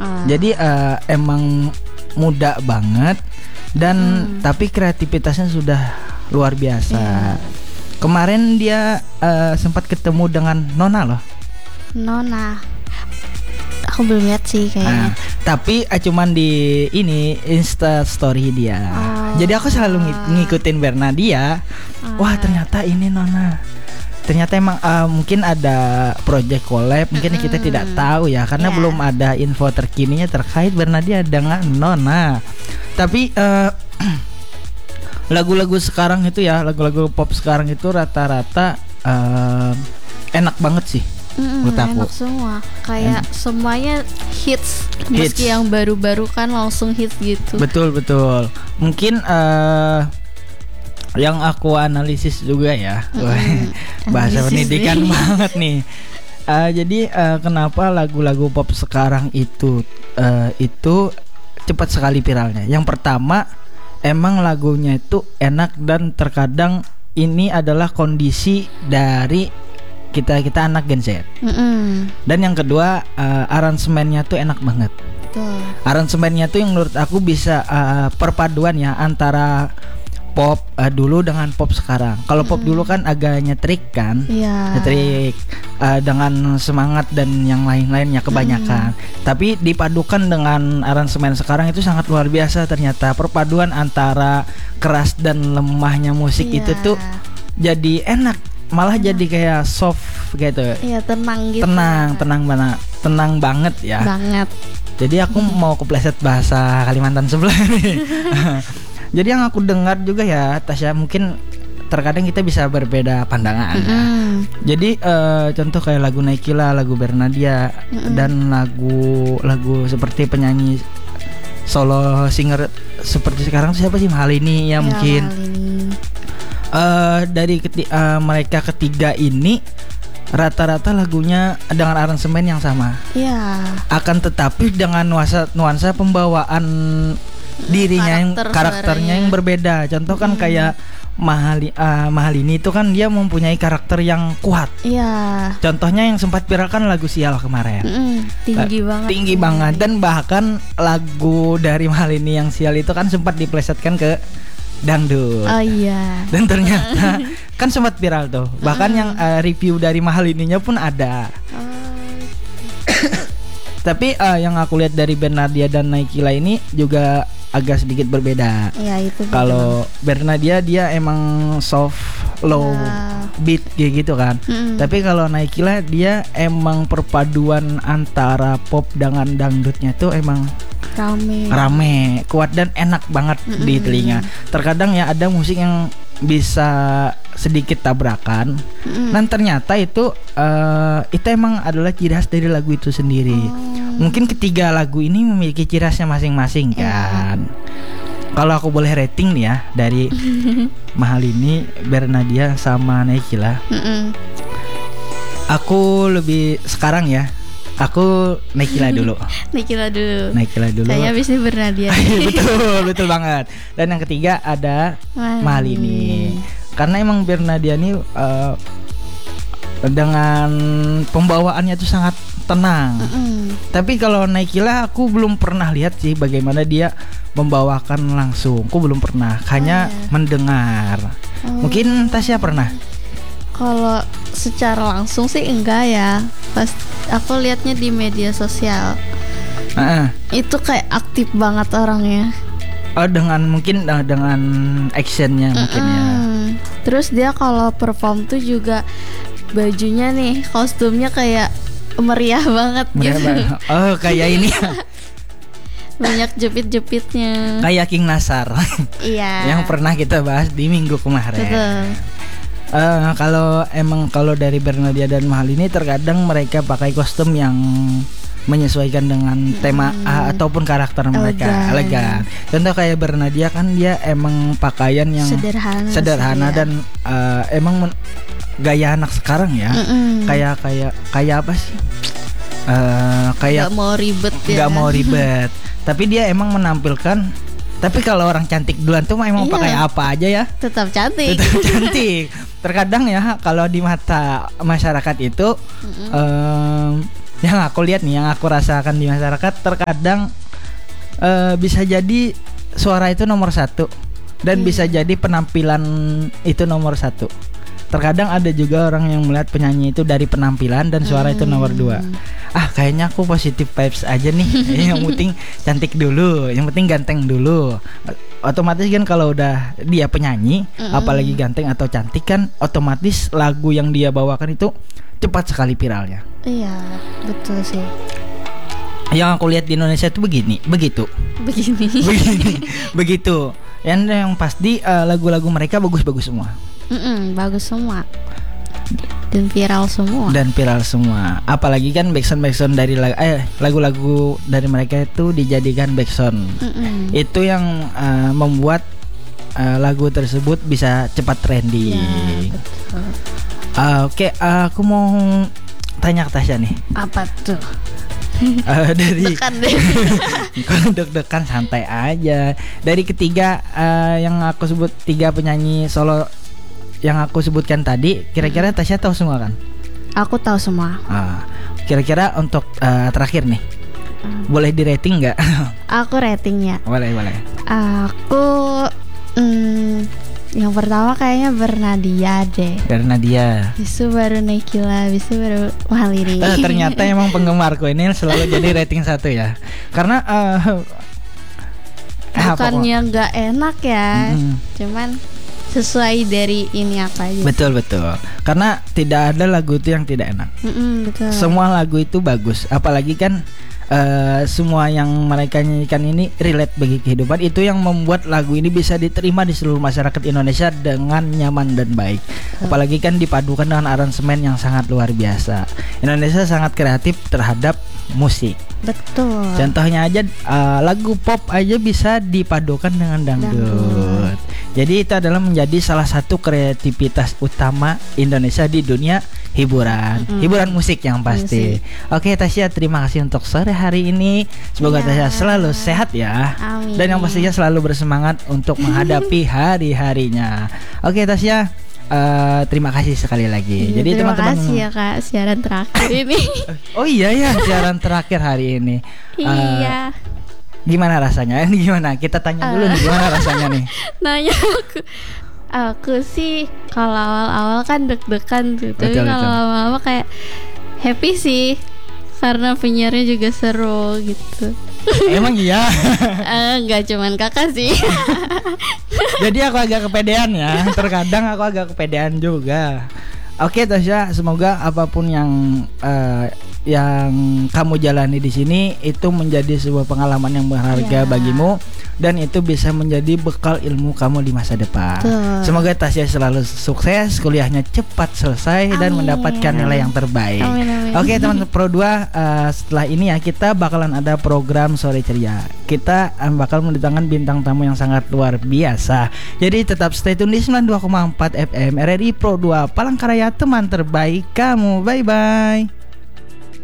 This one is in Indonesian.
Jadi emang muda banget dan tapi kreativitasnya sudah luar biasa. Kemarin dia sempat ketemu dengan Nona loh. Nona, aku belum lihat sih kayaknya. Tapi cuman di ini Insta story dia. Jadi aku selalu ngikutin Bernadia. Wah ternyata ini Nona. Ternyata emang mungkin ada project collab, mungkin kita tidak tahu ya karena belum ada info terkininya terkait Bernadia dengan Nona. Tapi lagu-lagu sekarang itu ya, lagu-lagu pop sekarang itu rata-rata enak banget sih. Menurut aku enak semua, kayak semuanya hits. Meski yang baru-baru kan langsung hits gitu. Betul. Mungkin yang aku analisis juga ya, bahasa pendidikan banget nih. Jadi kenapa lagu-lagu pop sekarang itu cepat sekali viralnya? Yang pertama, emang lagunya itu enak dan terkadang ini adalah kondisi dari kita anak Gen Z. Dan yang kedua, aransemennya tuh enak banget. Aransemennya tuh yang menurut aku bisa perpaduan ya antara pop dulu dengan pop sekarang. Kalau pop dulu kan agak nyetrik kan, nyetrik dengan semangat dan yang lain-lainnya kebanyakan. Tapi dipadukan dengan aransemen sekarang itu sangat luar biasa ternyata. Perpaduan antara keras dan lemahnya musik itu tuh jadi enak, malah jadi kayak soft gitu. Iya, tenang gitu. Tenang banget ya. Banget. Jadi aku mau kepleset bahasa Kalimantan sebelah nih. Jadi yang aku dengar juga ya Tasya, mungkin terkadang kita bisa berbeda pandangan ya. Jadi contoh kayak lagu Naikila, lagu Bernadia, dan lagu seperti penyanyi solo singer seperti sekarang siapa sih, Mahalini ya mungkin. Dari mereka ketiga ini rata-rata lagunya dengan aransemen yang sama. Akan tetapi dengan nuansa pembawaan dirinya, karakternya yang berbeda. Contoh kan kayak Mahalini itu kan dia mempunyai karakter yang kuat. Contohnya yang sempat viral kan lagu Sial kemarin. Tinggi banget. Dan bahkan lagu dari Mahalini yang Sial itu kan sempat diplesetkan ke dangdut. Dan ternyata kan sempat viral tuh. Bahkan yang review dari Mahalininya pun ada. Tapi yang aku lihat dari Bernadia dan Naikila ini juga agak sedikit berbeda. Kalau Bernadia dia emang soft, low beat kayak gitu kan. Tapi kalau Naikila dia emang perpaduan antara pop dengan dangdutnya tuh emang rame, kuat dan enak banget di telinga. Terkadang ya ada musik yang bisa sedikit tabrakan, dan ternyata itu emang adalah ciri khas dari lagu itu sendiri. Mungkin ketiga lagu ini memiliki ciri khasnya masing-masing kan. Kalau aku boleh rating nih ya dari Mahalini, Bernadia sama Naikila, aku lebih sekarang ya, aku Naikila dulu. Naikila dulu. Saya habis ini Bernadia. betul banget. Dan yang ketiga ada Mahalini. Karena emang Bernadia ini dengan pembawaannya itu sangat tenang. Tapi kalau Naikila aku belum pernah lihat sih bagaimana dia membawakan langsung. Aku belum pernah, hanya mendengar. Mungkin Tasya pernah? Kalau secara langsung sih enggak ya. Pas aku lihatnya di media sosial. Itu kayak aktif banget orangnya. Dengan actionnya mungkin ya. Terus dia kalau perform tuh juga bajunya nih, kostumnya kayak meriah banget gitu. Kayak ini. Banyak jepit-jepitnya. Kayak King Nasar. Yang pernah kita bahas di minggu kemarin. Betul. Kalau dari Bernadia dan Mahalini terkadang mereka pakai kostum yang menyesuaikan dengan tema ataupun karakter mereka, elegan. Contoh kayak Bernadia kan dia emang pakaian yang sederhana dan emang gaya anak sekarang ya. Kayak apa sih? Kayak nggak mau ribet. Tapi dia emang menampilkan. Tapi kalau orang cantik duluan tuh emang pakai apa aja ya tetap cantik. Terkadang ya kalau di mata masyarakat itu yang aku lihat nih, yang aku rasakan di masyarakat, terkadang bisa jadi suara itu nomor satu dan bisa jadi penampilan itu nomor satu. Terkadang ada juga orang yang melihat penyanyi itu dari penampilan dan suara itu nomor 2. Kayaknya aku positive vibes aja nih. Yang penting cantik dulu, yang penting ganteng dulu. Otomatis kan kalau udah dia penyanyi, apalagi ganteng atau cantik kan, otomatis lagu yang dia bawakan itu cepat sekali viralnya. Iya, betul sih. Yang aku lihat di Indonesia itu begitu. Yang pasti lagu-lagu mereka bagus-bagus semua. Bagus semua dan viral semua. Apalagi kan backsound dari lagu-lagu dari mereka itu dijadikan backsound. Itu yang membuat lagu tersebut bisa cepat trending. Ya, betul. Oke, aku mau tanya ke Tasya nih. Apa tuh? Dari kalau deg-degan santai aja. Dari ketiga yang aku sebut 3 penyanyi solo yang aku sebutkan tadi, kira-kira Tasya tahu semua kan? Aku tahu semua. Kira-kira untuk terakhir nih, boleh di rating nggak? Aku ratingnya. Boleh. Aku yang pertama kayaknya Bernadia deh. Bernadia. Bisu baru Naikila, bisu baru Mahalini. Ternyata emang penggemarku ini selalu jadi rating 1 ya. Karena bukannya nggak enak ya, cuman sesuai dari ini apa aja. Betul. Karena tidak ada lagu itu yang tidak enak. Betul. Semua lagu itu bagus. Apalagi kan semua yang mereka nyanyikan ini relate bagi kehidupan. Itu yang membuat lagu ini bisa diterima di seluruh masyarakat Indonesia dengan nyaman dan baik. Apalagi kan dipadukan dengan aransemen yang sangat luar biasa. Indonesia sangat kreatif terhadap musik. Betul. Contohnya aja lagu pop aja bisa dipadukan dengan dangdut. Jadi itu adalah menjadi salah satu kreativitas utama Indonesia di dunia hiburan musik yang pasti. Oke Tasya, terima kasih untuk sore hari ini. Semoga Tasya selalu sehat ya. Amin. Dan yang pastinya selalu bersemangat untuk menghadapi hari-harinya. Oke Tasya, terima kasih sekali lagi. Jadi terima teman-teman, kasih ya Kak, siaran terakhir ini. Oh iya ya, siaran terakhir hari ini. Iya. Gimana rasanya? Gimana? Kita tanya dulu nih, gimana rasanya nih? Nanya aku sih kalau awal-awal kan deg-degan gitu. Tapi kalau lama-lama kayak happy sih, karena penyiarnya juga seru gitu. Emang iya? Enggak cuman kakak sih. Jadi aku agak kepedean ya. Terkadang aku agak kepedean juga. Oke Tasya, semoga apapun yang kamu jalani di sini itu menjadi sebuah pengalaman yang berharga bagimu, dan itu bisa menjadi bekal ilmu kamu di masa depan. Semoga Tasya selalu sukses, kuliahnya cepat selesai. Amin. Dan mendapatkan nilai yang terbaik. Amin. Oke teman-teman Pro 2, setelah ini ya kita bakalan ada program Sore Ceria. Kita bakal mendatangkan bintang tamu yang sangat luar biasa. Jadi tetap stay tune di 92,4 FM RRI Pro 2 Palangkaraya, teman terbaik kamu. Bye bye.